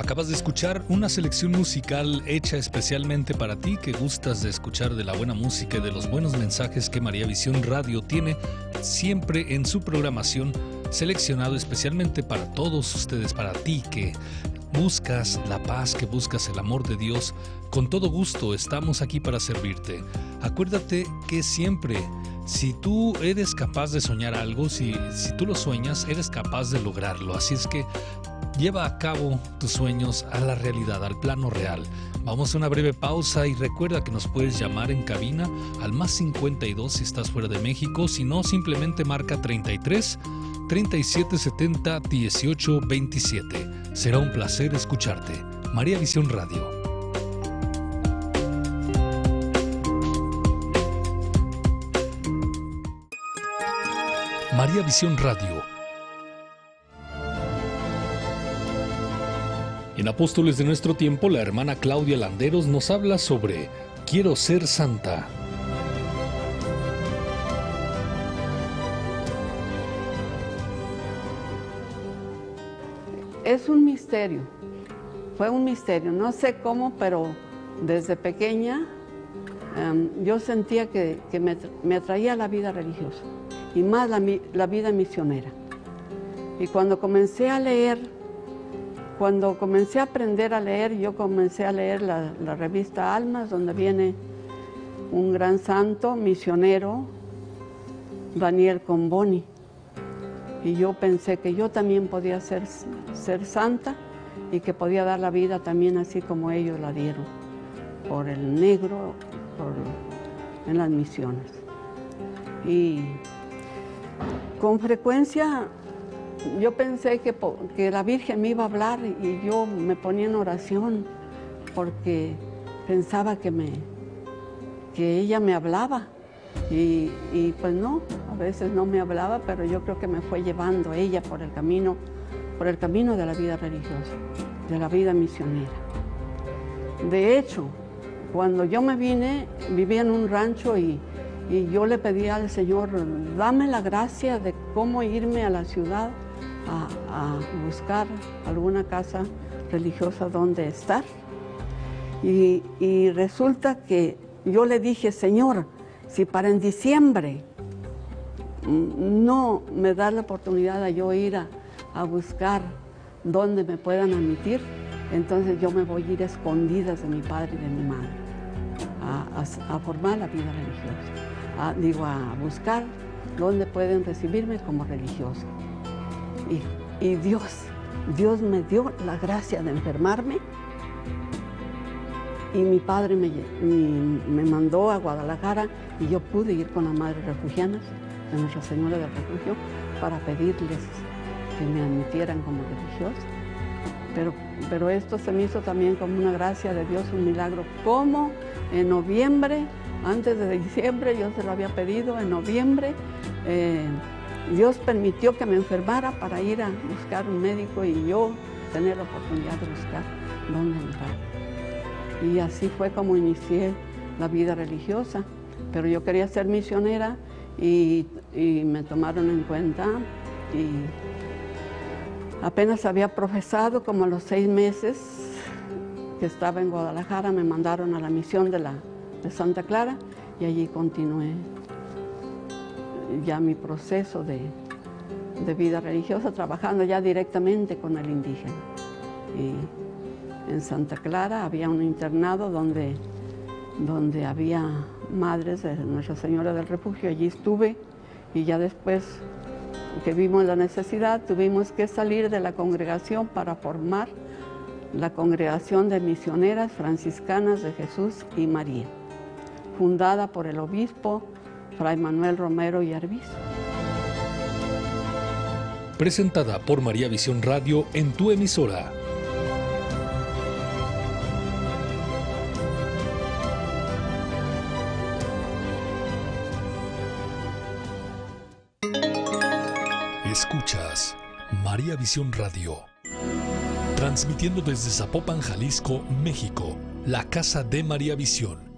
Acabas de escuchar una selección musical hecha especialmente para ti que gustas de escuchar de la buena música y de los buenos mensajes que María Visión Radio tiene siempre en su programación, seleccionado especialmente para todos ustedes, para ti que buscas la paz, que buscas el amor de Dios. Con todo gusto estamos aquí para servirte. Acuérdate que siempre, si tú eres capaz de soñar algo, si tú lo sueñas, eres capaz de lograrlo. Así es que lleva a cabo tus sueños a la realidad, al plano real. Vamos a una breve pausa y recuerda que nos puedes llamar en cabina al más 52 si estás fuera de México. Si no, simplemente marca 33 37 70 18 27. Será un placer escucharte. María Visión Radio. María Visión Radio. En Apóstoles de Nuestro Tiempo, la hermana Claudia Landeros nos habla sobre Quiero ser santa. Es un misterio, fue un misterio, no sé cómo, pero desde pequeña yo sentía que me atraía la vida religiosa y más la vida misionera. Y cuando comencé a leer, cuando comencé a aprender a leer, yo comencé a leer la revista Almas, donde viene un gran santo misionero, Daniel Comboni. Y yo pensé que yo también podía ser santa y que podía dar la vida también así como ellos la dieron, por el negro, en las misiones. Y con frecuencia yo pensé que la Virgen me iba a hablar y yo me ponía en oración porque pensaba que ella me hablaba. Y pues no, a veces no me hablaba, pero yo creo que me fue llevando ella por el camino de la vida religiosa, de la vida misionera. De hecho, cuando yo me vine, vivía en un rancho y yo le pedía al Señor, dame la gracia de cómo irme a la ciudad a buscar alguna casa religiosa donde estar. Y resulta que yo le dije, Señor, si para en diciembre no me da la oportunidad de yo ir a buscar donde me puedan admitir, entonces yo me voy a ir a escondidas de mi padre y de mi madre a formar la vida religiosa, a buscar donde pueden recibirme como religiosa. Y Dios me dio la gracia de enfermarme. Y mi padre me mandó a Guadalajara y yo pude ir con las Madres Refugianas de Nuestra Señora del Refugio para pedirles que me admitieran como religiosa. Pero esto se me hizo también como una gracia de Dios, un milagro. Como en noviembre, antes de diciembre, yo se lo había pedido, en noviembre, Dios permitió que me enfermara para ir a buscar un médico y yo tener la oportunidad de buscar dónde entrar. Y así fue como inicié la vida religiosa. Pero yo quería ser misionera y me tomaron en cuenta. Y apenas había profesado, como a los 6 meses que estaba en Guadalajara, me mandaron a la misión de Santa Clara y allí continué ya mi proceso de vida religiosa, trabajando ya directamente con el indígena. En Santa Clara había un internado donde había madres de Nuestra Señora del Refugio. Allí estuve y ya después que vimos la necesidad, tuvimos que salir de la congregación para formar la Congregación de Misioneras Franciscanas de Jesús y María, fundada por el obispo Fray Manuel Romero y Arbizu. Presentada por María Visión Radio en tu emisora. Escuchas María Visión Radio, transmitiendo desde Zapopan, Jalisco, México, la casa de María Visión.